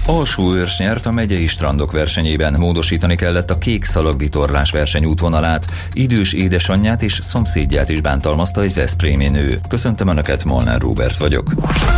Alsóőrs nyert a megyei strandok versenyében, módosítani kellett a kék szalagvitorlás versenyútvonalát, idős édesanyját és szomszédját is bántalmazta egy veszprémi nő. Köszöntöm Önöket, Molnár Róbert vagyok.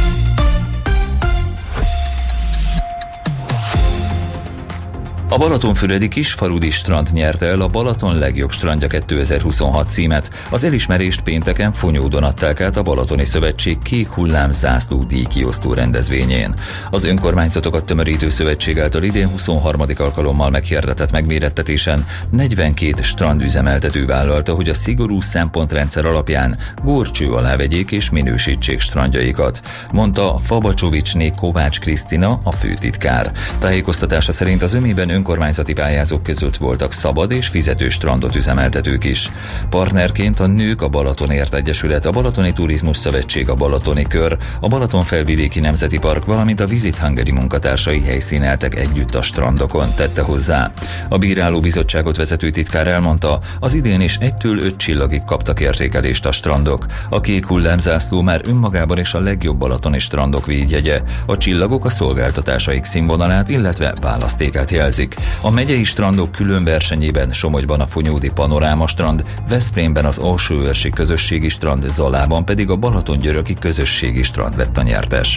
A balatonfüredi Kisfaludi strand nyerte el a Balaton legjobb strandja 2026 címet. Az elismerést pénteken Fonyódon adták át a Balatoni Szövetség Kék Hullám zászló díjkiosztó rendezvényén. Az önkormányzatokat tömörítő szövetség által idén 23. alkalommal meghirdetett megmérettetésen 42 strandüzemeltető vállalta, hogy a szigorú szempontrendszer alapján górcső alá vegyék és minősítsék strandjaikat, mondta Fabacsovicsné Kovács Krisztina, a főtitkár. Tájékoztatása szerint az ömében önkormányzati pályázók között voltak szabad és fizető strandot üzemeltetők is. Partnerként a Nők a Balatonért Egyesület, a Balatoni Turizmus Szövetség, a Balatoni Kör, a Balatonfelvidéki Nemzeti Park, valamint a Visit Hungary munkatársai helyszíneltek együtt a strandokon, tette hozzá. A bírálóbizottságot vezető titkár elmondta, az idén is 1-től 5 csillagig kaptak értékelést a strandok. A kék hullámzászló már önmagában is a legjobb balatoni strandok védjegye. A csillagok a szolgáltatásaik színvonalát, illetve választékát jelzik. A megyei strandok külön versenyében Somogyban a Fonyódi Panoráma strand, Veszprémben az Alsóőrsi közösségi strand, Zalában pedig a Balatongyöröki közösségi strand lett a nyertes.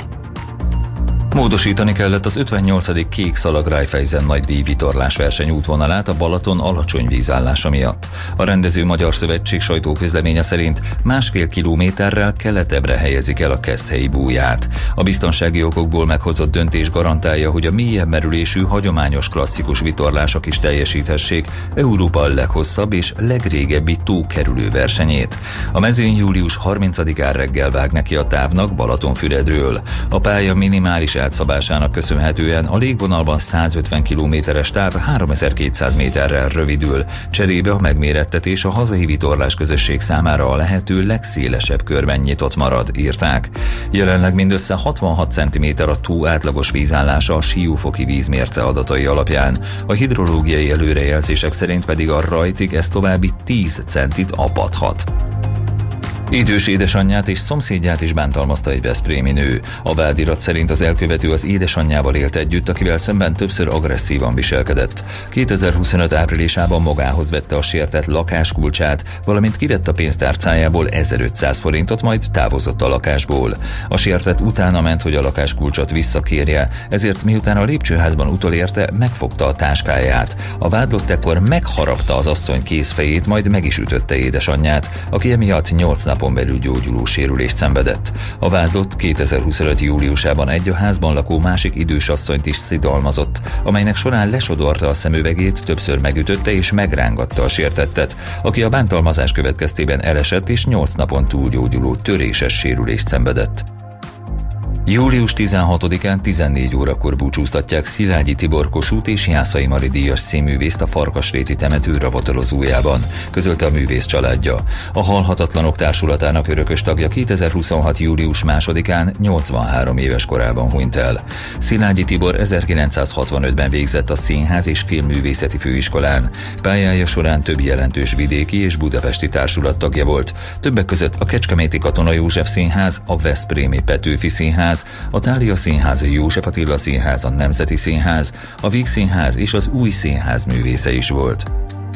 Módosítani kellett az 58. kék szalag Raiffeisen nagy díjvitorlás verseny útvonalát a Balaton alacsony vízállása miatt. A rendező Magyar Szövetség sajtóközleménye szerint 1,5 kilométerrel keletebbre helyezik el a Keszthelyi búját. A biztonsági okokból meghozott döntés garantálja, hogy a mélyebb merülésű, hagyományos klasszikus vitorlások is teljesíthessék Európa leghosszabb és legrégebbi tókerülő versenyét. A mezőny július 30-án reggel vág neki a távnak Balatonfüredről. A pálya minimális átszabásának köszönhetően a légvonalban 150 kilométeres táv 3200 méterrel rövidül, cserébe a megmérettetés a hazai vitorlás közösség számára a lehető legszélesebb körben nyitott marad, írták. Jelenleg mindössze 66 cm a tó átlagos vízállása a Siófoki vízmérce adatai alapján, a hidrológiai előrejelzések szerint pedig a rajtig ez további 10 centit apadhat. Idős édesanyját és szomszédját is bántalmazta egy veszprémi nő. A vádirat szerint az elkövető az édesanyjával élt együtt, akivel szemben többször agresszívan viselkedett. 2025 áprilisában magához vette a sértett lakáskulcsát, valamint kivett a pénztárcájából 1500 forintot, majd távozott a lakásból. A sértett utána ment, hogy a lakáskulcsot visszakérje, ezért miután a lépcsőházban utolérte, megfogta a táskáját. A vádlott ekkor megharapta az asszony kézfejét, majd meg is ütötte édesanyját, aki emiatt 8 napon belül gyógyuló sérülést szenvedett. A vádlott 2025. júliusában egy a házban lakó másik idős asszonyt is szidalmazott, amelynek során lesodorta a szemüvegét, többször megütötte és megrángatta a sértettet, aki a bántalmazás következtében elesett és 8 napon túl gyógyuló töréses sérülést szenvedett. Július 16-án 14 órakor búcsúztatják Szilágyi Tibor Kossuth és Jászai Mari díjas színművészt a Farkasréti temető ravatalozójában, közölte a művész családja. A Halhatatlanok Társulatának örökös tagja 2026. július 2-án 83 éves korában hunyt el. Szilágyi Tibor 1965-ben végzett a Színház és Filmművészeti Főiskolán. Pályája során több jelentős vidéki és budapesti társulat tagja volt, többek között a Kecskeméti Katona József Színház, a Veszprémi Petőfi Színház, a Thália Színház, a József Attila Színház, a Nemzeti Színház, a Víg Színház és az Új Színház művésze is volt.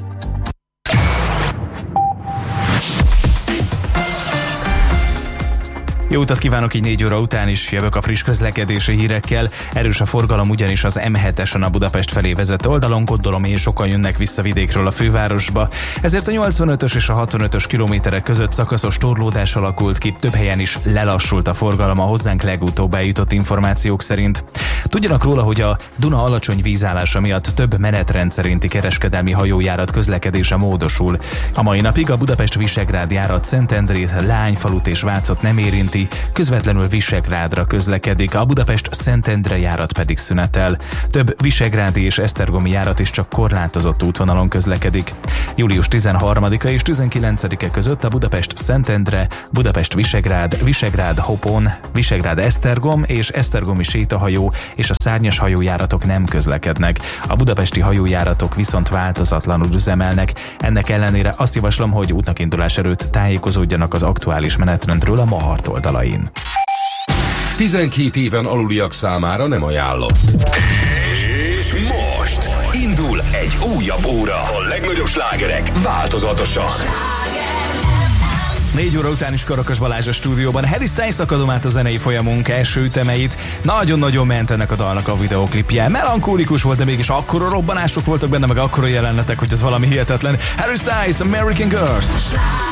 Jó utat kívánok, így 4 óra után is jövök a friss közlekedési hírekkel. Erős a forgalom ugyanis az M7-esen a Budapest felé vezető oldalon, gondolom én sokan jönnek vissza vidékről a fővárosba. Ezért a 85-ös és a 65-ös kilométerek között szakaszos torlódás alakult ki, több helyen is lelassult a forgalom a hozzánk legutóbb eljutott információk szerint. Tudjanak róla, hogy a Duna alacsony vízállása miatt több menetrend szerinti kereskedelmi hajójárat közlekedése módosul. A mai napig a Budapest-Visegrád járat Szentendrét, Leányfalut és Vácot nem érinti, közvetlenül Visegrádra közlekedik, a Budapest-Szentendre járat pedig szünetel. Több visegrádi és esztergomi járat is csak korlátozott útvonalon közlekedik. Július 13-a és 19-e között a Budapest-Szentendre, Budapest-Visegrád, Visegrád-Hopon, Visegrád-Esztergom és esztergomi sétahajó és a szárnyas hajójáratok nem közlekednek. A budapesti hajójáratok viszont változatlanul üzemelnek. Ennek ellenére azt javaslom, hogy útnak indulás előtt tájékozódjanak az aktuális menetrendről a Mahart oldalain. 12 éven aluliak számára nem ajánlott. És most indul egy újabb óra. A legnagyobb slágerek változatosan. 4 óra után is Karakas Balázs a stúdióban. Harry Styles-nak adom át a zenei folyamunk első ütemeit. Nagyon-nagyon ment ennek a dalnak a videóklipje. Melankólikus volt, de mégis akkora robbanások voltak benne, meg akkora jelenetek, hogy ez valami hihetetlen. Harry Styles, American Girls.